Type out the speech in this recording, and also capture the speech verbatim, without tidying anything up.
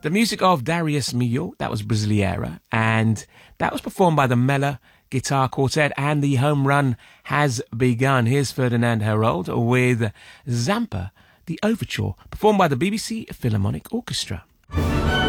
The music of Darius Milhaud, that was Brasileira, and that was performed by the Mellor Guitar Quartet, and the home run has begun. Here's Ferdinand Herold with Zampa, the Overture, performed by the B B C Philharmonic Orchestra.